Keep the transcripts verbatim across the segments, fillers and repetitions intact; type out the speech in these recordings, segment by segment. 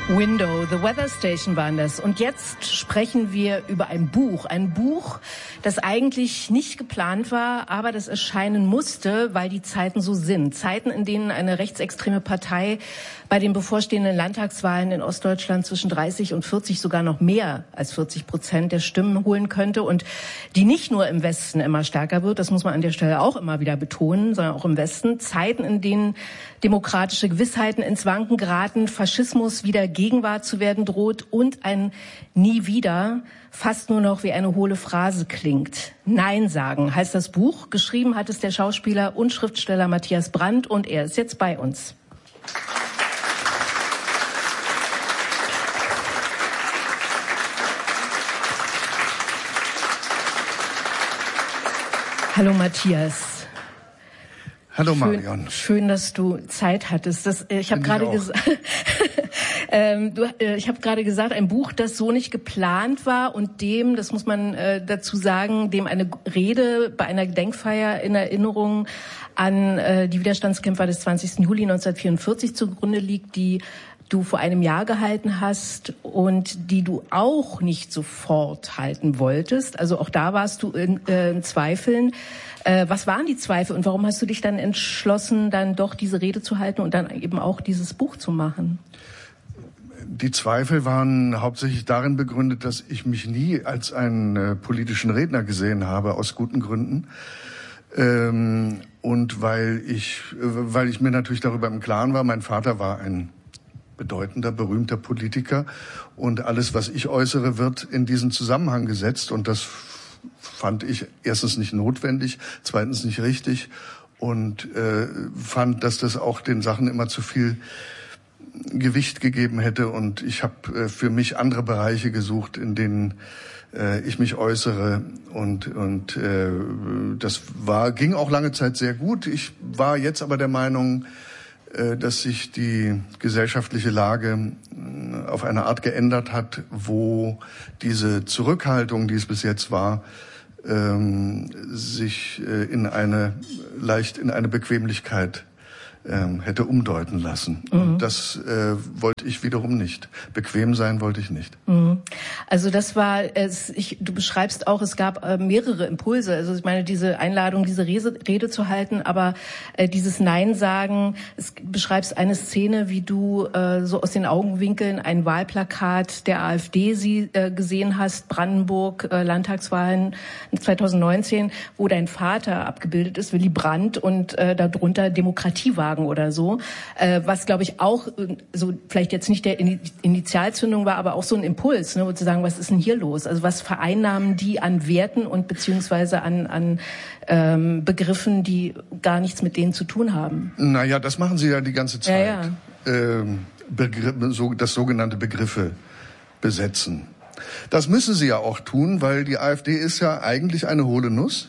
Window, The Weather Station waren das. Und jetzt sprechen wir über ein Buch. Ein Buch, das eigentlich nicht geplant war, aber das erscheinen musste, weil die Zeiten so sind. Zeiten, in denen eine rechtsextreme Partei bei den bevorstehenden Landtagswahlen in Ostdeutschland zwischen dreißig und vierzig, sogar noch mehr als vierzig Prozent der Stimmen holen könnte und die nicht nur im Westen immer stärker wird, das muss man an der Stelle auch immer wieder betonen, sondern auch im Westen. Zeiten, in denen demokratische Gewissheiten ins Wanken geraten, Faschismus wieder Gegenwart zu werden droht und ein Nie wieder fast nur noch wie eine hohle Phrase klingt. Nein sagen heißt das Buch. Geschrieben hat es der Schauspieler und Schriftsteller Matthias Brandt und er ist jetzt bei uns. Hallo Matthias. Hallo schön, Marion. Schön, dass du Zeit hattest. Das, ich habe gerade gesagt, ähm, du, äh, ich habe gerade gesagt, ein Buch, das so nicht geplant war und dem, das muss man äh, dazu sagen, dem eine Rede bei einer Gedenkfeier in Erinnerung an äh, die Widerstandskämpfer des zwanzigsten Juli neunzehnhundertvierundvierzig zugrunde liegt, die du vor einem Jahr gehalten hast und die du auch nicht sofort halten wolltest. Also auch da warst du in, äh, in Zweifeln. Äh, was waren die Zweifel und warum hast du dich dann entschlossen, dann doch diese Rede zu halten und dann eben auch dieses Buch zu machen? Die Zweifel waren hauptsächlich darin begründet, dass ich mich nie als einen äh, politischen Redner gesehen habe, aus guten Gründen. Ähm, und weil ich, äh, weil ich mir natürlich darüber im Klaren war, mein Vater war ein bedeutender, berühmter Politiker und alles, was ich äußere, wird in diesen Zusammenhang gesetzt und das fand ich erstens nicht notwendig, zweitens nicht richtig und äh, fand, dass das auch den Sachen immer zu viel Gewicht gegeben hätte und ich habe äh, für mich andere Bereiche gesucht, in denen äh, ich mich äußere und und äh, das war ging auch lange Zeit sehr gut. Ich war jetzt aber der Meinung, dass sich die gesellschaftliche Lage auf eine Art geändert hat, wo diese Zurückhaltung, die es bis jetzt war, ähm, sich in eine leicht in eine Bequemlichkeit ähm, hätte umdeuten lassen. Mhm. Und das äh, wollte ich wiederum nicht. Bequem sein wollte ich nicht. Mhm. Also das war, es, ich, du beschreibst auch, es gab äh, mehrere Impulse. Also ich meine, diese Einladung, diese Rede, Rede zu halten, aber äh, dieses Nein sagen, es beschreibst eine Szene, wie du äh, so aus den Augenwinkeln ein Wahlplakat der AfD sie, äh, gesehen hast, Brandenburg, äh, Landtagswahlen zweitausendneunzehn, wo dein Vater abgebildet ist, Willy Brandt, und äh, darunter Demokratiewagen oder so, äh, was glaube ich auch so vielleicht jetzt nicht der Initialzündung war, aber auch so ein Impuls, ne, zu sagen, was ist denn hier los? Also was vereinnahmen die an Werten und beziehungsweise an, an ähm, Begriffen, die gar nichts mit denen zu tun haben? Naja, das machen sie ja die ganze Zeit. Ja, ja. Ähm, Begriff, so, das sogenannte Begriffe besetzen. Das müssen sie ja auch tun, weil die AfD ist ja eigentlich eine hohle Nuss.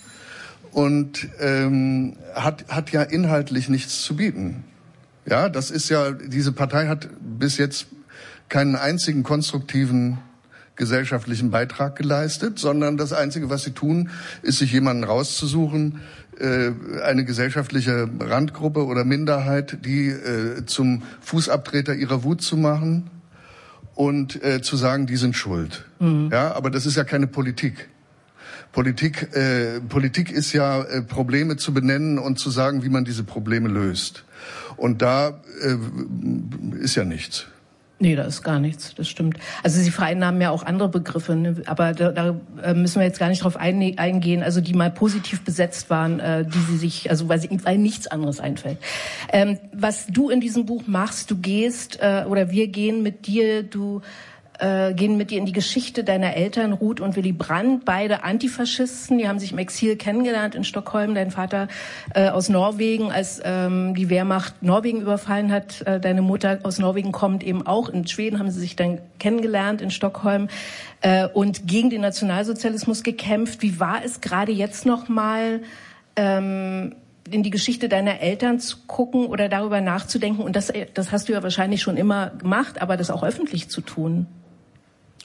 Und ähm, hat hat ja inhaltlich nichts zu bieten. Ja, das ist ja, diese Partei hat bis jetzt keinen einzigen konstruktiven gesellschaftlichen Beitrag geleistet, sondern das Einzige, was sie tun, ist, sich jemanden rauszusuchen, äh, eine gesellschaftliche Randgruppe oder Minderheit, die äh, zum Fußabtreter ihrer Wut zu machen und äh, zu sagen, die sind schuld. Mhm. Ja, aber das ist ja keine Politik. Politik, äh, Politik ist ja, äh, Probleme zu benennen und zu sagen, wie man diese Probleme löst. Und da äh, ist ja nichts. Nee, da ist gar nichts, das stimmt. Also Sie vereinnahmen ja auch andere Begriffe, ne? Aber da, da müssen wir jetzt gar nicht drauf ein, eingehen, also die mal positiv besetzt waren, äh, die Sie sich, also weil, sie, weil nichts anderes einfällt. Ähm, was du in diesem Buch machst, du gehst, äh, oder wir gehen mit dir, du Äh, gehen mit dir in die Geschichte deiner Eltern, Ruth und Willy Brandt, beide Antifaschisten. Die haben sich im Exil kennengelernt in Stockholm. Dein Vater äh, aus Norwegen, als ähm, die Wehrmacht Norwegen überfallen hat. Äh, deine Mutter aus Norwegen kommt eben auch. In Schweden haben sie sich dann kennengelernt, in Stockholm, äh, und gegen den Nationalsozialismus gekämpft. Wie war es gerade jetzt nochmal, ähm, in die Geschichte deiner Eltern zu gucken oder darüber nachzudenken? Und das, das hast du ja wahrscheinlich schon immer gemacht, aber das auch öffentlich zu tun.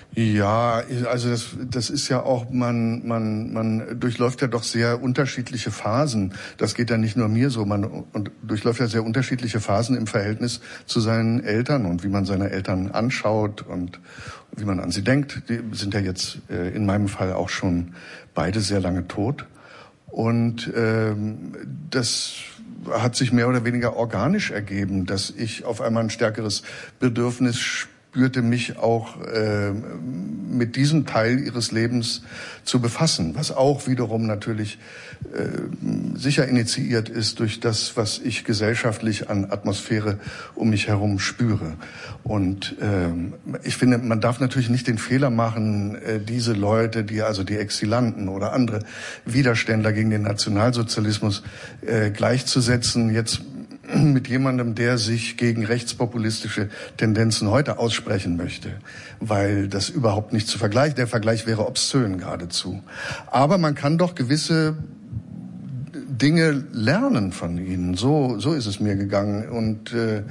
Ja, also das, das ist ja auch, man, man, man durchläuft ja doch sehr unterschiedliche Phasen. Das geht ja nicht nur mir so, man und durchläuft ja sehr unterschiedliche Phasen im Verhältnis zu seinen Eltern und wie man seine Eltern anschaut und wie man an sie denkt. Die sind ja jetzt äh, in meinem Fall auch schon beide sehr lange tot. Und ähm, das hat sich mehr oder weniger organisch ergeben, dass ich auf einmal ein stärkeres Bedürfnis spürte, mich auch äh, mit diesem Teil ihres Lebens zu befassen, was auch wiederum natürlich äh, sicher initiiert ist durch das, was ich gesellschaftlich an Atmosphäre um mich herum spüre. Und äh, ich finde, man darf natürlich nicht den Fehler machen, äh, diese Leute, die also die Exilanten oder andere Widerständler gegen den Nationalsozialismus äh, gleichzusetzen, jetzt mit jemandem, der sich gegen rechtspopulistische Tendenzen heute aussprechen möchte, weil das überhaupt nicht zu vergleichen. Der Vergleich wäre obszön geradezu. Aber man kann doch gewisse Dinge lernen von ihnen. So, so ist es mir gegangen. Und äh,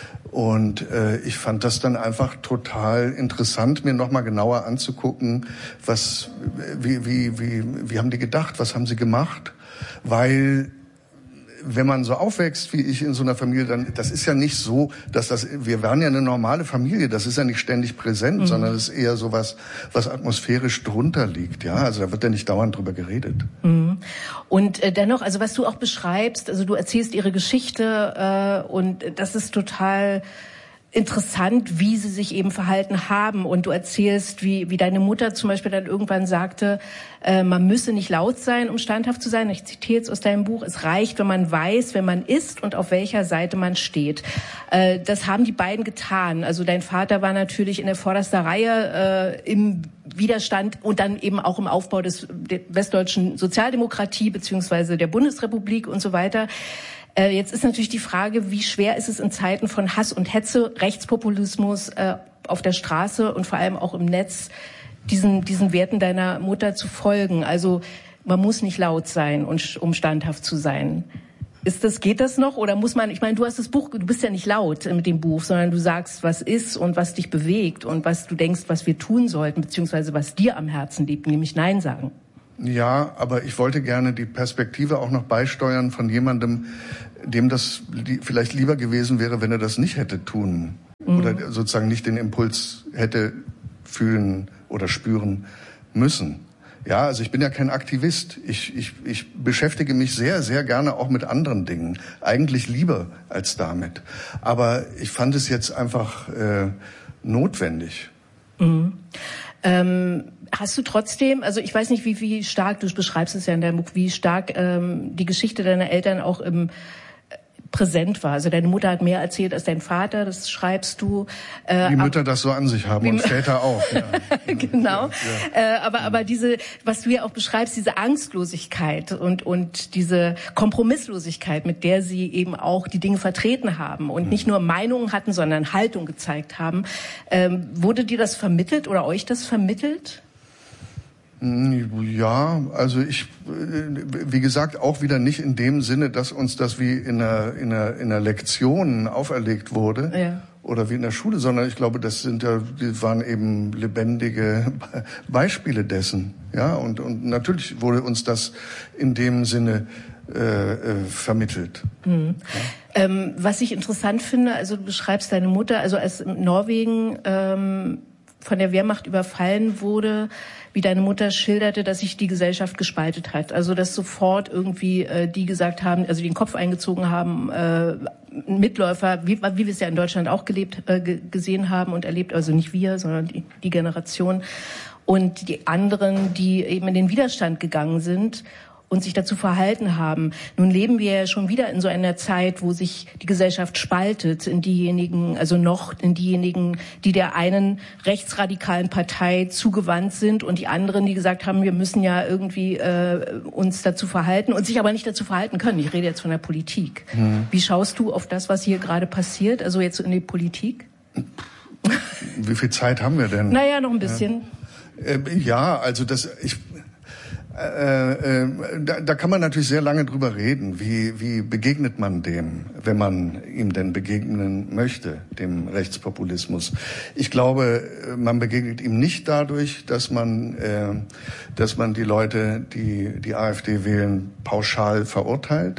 und äh, ich fand das dann einfach total interessant, mir nochmal genauer anzugucken, was, wie, wie, wie, wie haben die gedacht, was haben sie gemacht, weil wenn man so aufwächst wie ich in so einer Familie, dann, das ist ja nicht so, dass das, wir waren ja eine normale Familie, das ist ja nicht ständig präsent, mhm. sondern es ist eher so was, was atmosphärisch drunter liegt, ja, also da wird ja nicht dauernd drüber geredet. Mhm. Und äh, dennoch, also was du auch beschreibst, also du erzählst ihre Geschichte äh, und das ist total interessant, wie sie sich eben verhalten haben. Und du erzählst, wie, wie deine Mutter zum Beispiel dann irgendwann sagte, äh, man müsse nicht laut sein, um standhaft zu sein. Ich zitiere jetzt aus deinem Buch, es reicht, wenn man weiß, wer man ist und auf welcher Seite man steht. Äh, das haben die beiden getan. Also dein Vater war natürlich in der vordersten Reihe äh, im Widerstand und dann eben auch im Aufbau des der westdeutschen Sozialdemokratie beziehungsweise der Bundesrepublik und so weiter. Jetzt ist natürlich die Frage, wie schwer ist es in Zeiten von Hass und Hetze, Rechtspopulismus äh, auf der Straße und vor allem auch im Netz, diesen, diesen Werten deiner Mutter zu folgen. Also man muss nicht laut sein, um standhaft zu sein. Ist das, geht das noch? Oder muss man, ich meine, du hast das Buch, du bist ja nicht laut mit dem Buch, sondern du sagst, was ist und was dich bewegt und was du denkst, was wir tun sollten, beziehungsweise was dir am Herzen liegt, nämlich Nein sagen. Ja, aber ich wollte gerne die Perspektive auch noch beisteuern von jemandem, dem das li- vielleicht lieber gewesen wäre, wenn er das nicht hätte tun. Mhm. Oder sozusagen nicht den Impuls hätte fühlen oder spüren müssen. Ja, also ich bin ja kein Aktivist. Ich, ich, ich beschäftige mich sehr, sehr gerne auch mit anderen Dingen. Eigentlich lieber als damit. Aber ich fand es jetzt einfach äh, notwendig. Mhm. Ähm, hast du trotzdem, also ich weiß nicht, wie, wie stark, du beschreibst es ja in deinem Buch, wie stark ähm, die Geschichte deiner Eltern auch im präsent war. Also deine Mutter hat mehr erzählt als dein Vater, das schreibst du. Äh, wie Mütter ab, das so an sich haben und Väter auch. Ja. Genau. Ja, ja. Äh, aber, aber diese, was du ja auch beschreibst, diese Angstlosigkeit und, und diese Kompromisslosigkeit, mit der sie eben auch die Dinge vertreten haben und mhm. nicht nur Meinungen hatten, sondern Haltung gezeigt haben. Ähm, wurde dir das vermittelt oder euch das vermittelt? Ja, also ich, wie gesagt, auch wieder nicht in dem Sinne, dass uns das wie in einer, in einer, in einer Lektion auferlegt wurde ja. oder wie in der Schule, sondern ich glaube, das sind ja, die waren eben lebendige Beispiele dessen. Ja, und, und natürlich wurde uns das in dem Sinne äh, äh, vermittelt. Mhm. Ja. Ähm, was ich interessant finde, also du beschreibst deine Mutter, also als in Norwegen ähm, von der Wehrmacht überfallen wurde, wie deine Mutter schilderte, dass sich die Gesellschaft gespaltet hat. Also dass sofort irgendwie äh, die gesagt haben, also den Kopf eingezogen haben, äh, Mitläufer, wie, wie wir es ja in Deutschland auch gelebt, äh, g- gesehen haben und erlebt, also nicht wir, sondern die, die Generation. Und die anderen, die eben in den Widerstand gegangen sind und sich dazu verhalten haben. Nun leben wir ja schon wieder in so einer Zeit, wo sich die Gesellschaft spaltet in diejenigen, also noch in diejenigen, die der einen rechtsradikalen Partei zugewandt sind und die anderen, die gesagt haben, wir müssen ja irgendwie äh, uns dazu verhalten und sich aber nicht dazu verhalten können. Ich rede jetzt von der Politik. Mhm. Wie schaust du auf das, was hier gerade passiert, also jetzt in die Politik? Wie viel Zeit haben wir denn? Naja, noch ein bisschen. Ja, äh, ja also das... ich Äh, äh, da, da kann man natürlich sehr lange drüber reden. Wie, wie begegnet man dem, wenn man ihm denn begegnen möchte, dem Rechtspopulismus? Ich glaube, man begegnet ihm nicht dadurch, dass man, äh, dass man die Leute, die die AfD wählen, pauschal verurteilt.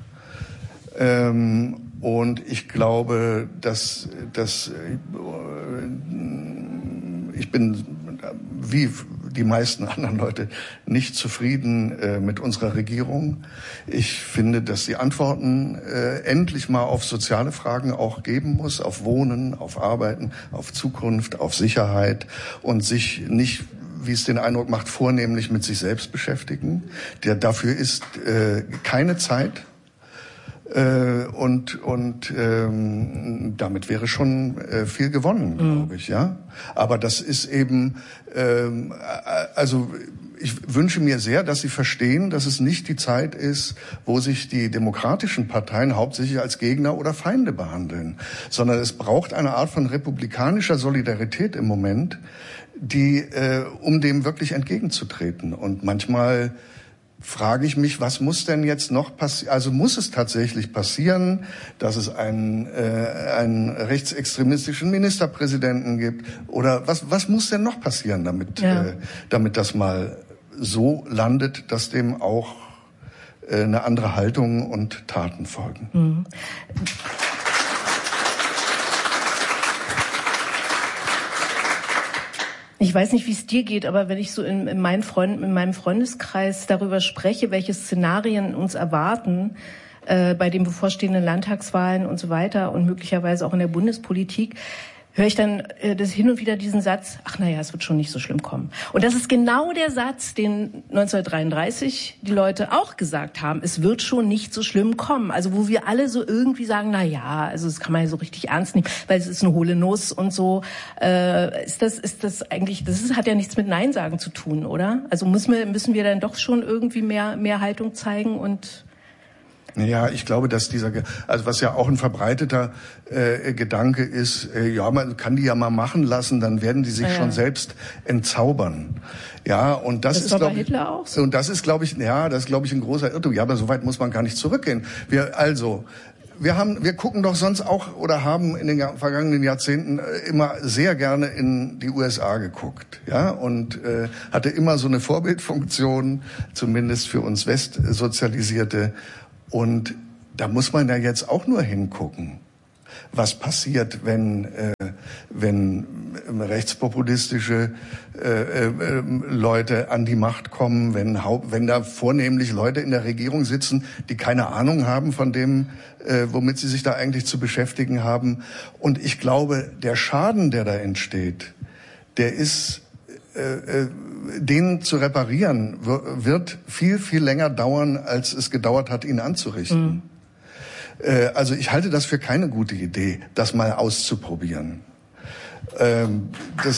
Ähm, und ich glaube, dass, dass äh, ich bin wie die meisten anderen Leute nicht zufrieden äh, mit unserer Regierung. Ich finde, dass sie Antworten äh, endlich mal auf soziale Fragen auch geben muss, auf Wohnen, auf Arbeiten, auf Zukunft, auf Sicherheit und sich nicht, wie es den Eindruck macht, vornehmlich mit sich selbst beschäftigen. Der, dafür ist äh, keine Zeit. Äh, und und ähm, damit wäre schon äh, viel gewonnen, glaube ich, ja. Aber das ist eben, ähm, also ich wünsche mir sehr, dass Sie verstehen, dass es nicht die Zeit ist, wo sich die demokratischen Parteien hauptsächlich als Gegner oder Feinde behandeln, sondern es braucht eine Art von republikanischer Solidarität im Moment, die, äh, um dem wirklich entgegenzutreten. Und manchmal frage ich mich, was muss denn jetzt noch passieren? Also muss es tatsächlich passieren, dass es einen, äh, einen rechtsextremistischen Ministerpräsidenten gibt? Oder was, was muss denn noch passieren, damit, ja. äh, damit das mal so landet, dass dem auch äh, eine andere Haltung und Taten folgen? Mhm. Ich weiß nicht, wie es dir geht, aber wenn ich so in, in, meinen Freund, in meinem Freundeskreis darüber spreche, welche Szenarien uns erwarten äh, bei den bevorstehenden Landtagswahlen und so weiter und möglicherweise auch in der Bundespolitik, höre ich dann äh, das hin und wieder diesen Satz, ach naja, es wird schon nicht so schlimm kommen. Und das ist genau der Satz, den neunzehnhundertdreiunddreißig die Leute auch gesagt haben, es wird schon nicht so schlimm kommen. Also wo wir alle so irgendwie sagen, na ja, also das kann man ja so richtig ernst nehmen, weil es ist eine hohle Nuss und so. Äh, ist das ist das eigentlich, das ist, hat ja nichts mit Nein sagen zu tun, oder? Also müssen wir, müssen wir dann doch schon irgendwie mehr, mehr Haltung zeigen und... Ja, ich glaube, dass dieser, also was ja auch ein verbreiteter äh, Gedanke ist, äh, ja, man kann die ja mal machen lassen, dann werden die sich ja. schon selbst entzaubern. Ja, und das, das ist, ist glaube ich, Hitler auch so. Und das ist, glaube ich, ja, das ist, glaube ich, ein großer Irrtum. Ja, aber so weit muss man gar nicht zurückgehen. Wir, also, wir haben, wir gucken doch sonst auch oder haben in den vergangenen Jahrzehnten immer sehr gerne in die U S A geguckt, ja, und äh, hatte immer so eine Vorbildfunktion, zumindest für uns Westsozialisierte. Und da muss man ja jetzt auch nur hingucken, was passiert, wenn äh, wenn rechtspopulistische äh, äh, Leute an die Macht kommen, wenn Haupt, wenn da vornehmlich Leute in der Regierung sitzen, die keine Ahnung haben von dem, äh, womit sie sich da eigentlich zu beschäftigen haben. Und ich glaube, der Schaden, der da entsteht, der ist äh, äh, den zu reparieren, wird viel, viel länger dauern, als es gedauert hat, ihn anzurichten. Mhm. Äh, also ich halte das für keine gute Idee, das mal auszuprobieren. Ähm, das,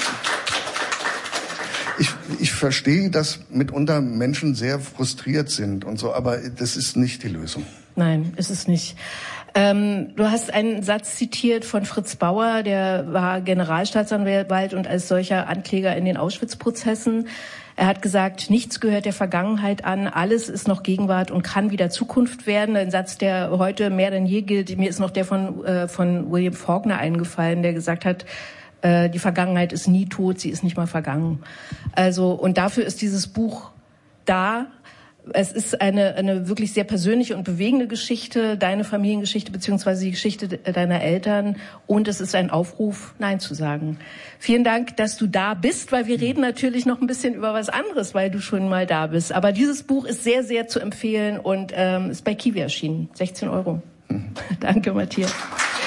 ich, ich verstehe, dass mitunter Menschen sehr frustriert sind und so, aber das ist nicht die Lösung. Nein, ist es nicht. Ähm, du hast einen Satz zitiert von Fritz Bauer, der war Generalstaatsanwalt und als solcher Ankläger in den Auschwitz-Prozessen. Er hat gesagt, nichts gehört der Vergangenheit an, alles ist noch Gegenwart und kann wieder Zukunft werden. Ein Satz, der heute mehr denn je gilt. Mir ist noch der von, äh, von William Faulkner eingefallen, der gesagt hat, äh, die Vergangenheit ist nie tot, sie ist nicht mal vergangen. Also, und dafür ist dieses Buch da. Es ist eine, eine wirklich sehr persönliche und bewegende Geschichte, deine Familiengeschichte beziehungsweise die Geschichte deiner Eltern. Und es ist ein Aufruf, Nein zu sagen. Vielen Dank, dass du da bist, weil wir reden natürlich noch ein bisschen über was anderes, weil du schon mal da bist. Aber dieses Buch ist sehr, sehr zu empfehlen und ähm, ist bei Kiwi erschienen. sechzehn Euro. Mhm. Danke, Matthias.